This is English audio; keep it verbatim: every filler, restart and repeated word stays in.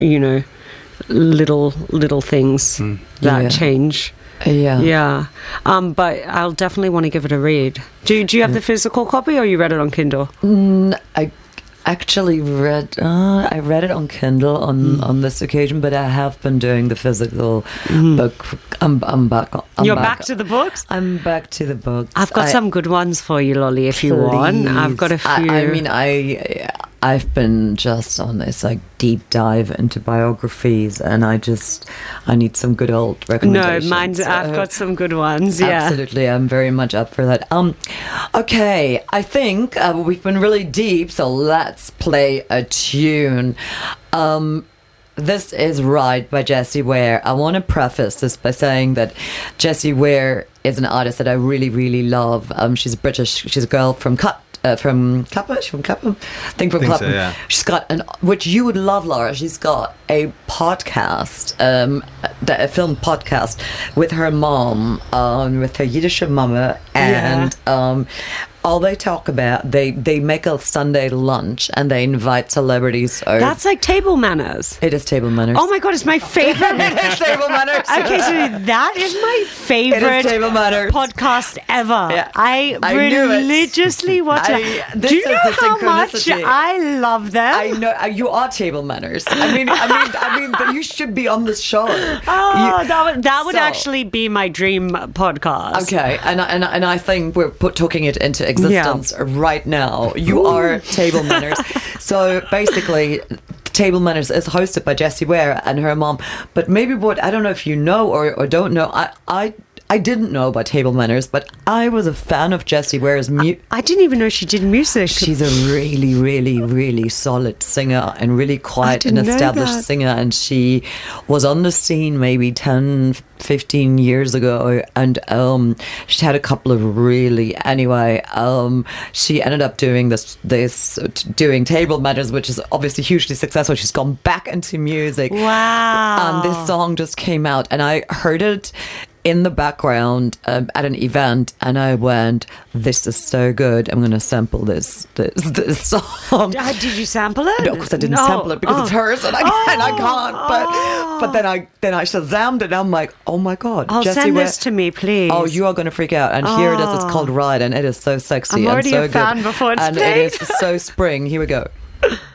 you know, little little things mm. that yeah. change. Yeah. Yeah. Um, but I'll definitely want to give it a read. Do, do you have the physical copy or you read it on Kindle? Mm, I actually read uh, I read it on Kindle on, mm. on this occasion, but I have been doing the physical mm. book. I'm, I'm back. I'm You're back. back to the books? I'm back to the books. I've got I, some good ones for you, Lolly, if please. you want. I've got a few. I, I mean, I... I've been just on this like deep dive into biographies, and I just I need some good old recommendations. No, mine's I've got some good ones. Yeah, absolutely. I'm very much up for that. Um, okay, I think uh, we've been really deep, so let's play a tune. Um. This is Ride by Jessie Ware. I want to preface this by saying that Jessie Ware is an artist that I really, really love. Um, she's British. She's a girl from Cut. Uh, from Kappa, she's from Kappa, I think from think Kappa. So, yeah. She's got an, which you would love, Laura. She's got a podcast, um, a film podcast with her mom, um, with her Yiddish mama, and yeah. um, all they talk about, they they make a Sunday lunch and they invite celebrities over. That's like Table Manners. It is Table Manners. Oh my god, it's my favorite. It is Table Manners. Okay, so that is my favorite it is Table Manners. podcast ever. Yeah. I, I religiously watch I, it. Do you know how much I love them? I know you are Table Manners. I mean, I mean, I mean, but you should be on this show. Oh, you, that would that would so, actually be my dream podcast. Okay, and and and I think we're put, talking it into existence yeah. right now. You Ooh. are Table Manners. So basically, Table Manners is hosted by Jessie Ware and her mom. But maybe what I don't know if you know or, or don't know. I I. I didn't know about Table Manners, but I was a fan of Jessie Ware's music. I, I didn't even know she did music. She's a really, really, really solid singer and really quite an established singer. And she was on the scene maybe ten, fifteen years ago. And um, she had a couple of really, anyway, um, she ended up doing this, this, doing Table Manners, which is obviously hugely successful. She's gone back into music. Wow. And this song just came out and I heard it in the background um, at an event, and I went, "This is so good! I'm going to sample this this this song." Uh, did you sample it? No, because I didn't no. sample it because oh. it's hers, and I, oh. and I can't. But oh. but then I then I Shazammed it, and I'm like, "Oh my god!" I'll Jessie send Ware, this to me, please. Oh, you are going to freak out! And oh. here it is. It's called Ride, and it is so sexy I'm already and so a fan good. before it's and played. it is so spring. Here we go.